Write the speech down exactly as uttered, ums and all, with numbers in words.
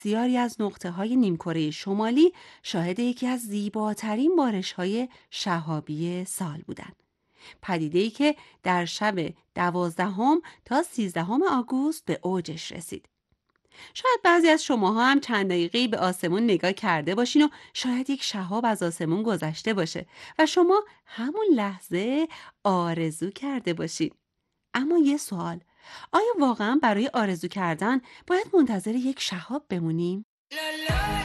بسیاری از نقطه‌های نیمکره شمالی شاهد یکی از زیباترین بارش‌های شهابی سال بودند. پدیده‌ای که در شب دوازدهم تا سیزدهم آگوست به اوجش رسید. شاید بعضی از شماها هم چند دقیقه‌ای به آسمون نگاه کرده باشین و شاید یک شهاب از آسمون گذشته باشه و شما همون لحظه آرزو کرده باشین. اما یه سوال، آیا واقعا برای آرزو کردن باید منتظر یک شهاب بمونیم؟